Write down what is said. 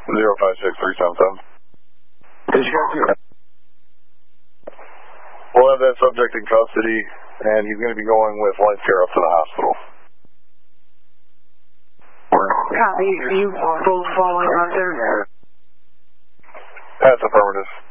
056377. Did you guys We'll have that subject in custody, and he's going to be going with life care up to the hospital. Copy. Are you both following on there? That's affirmative.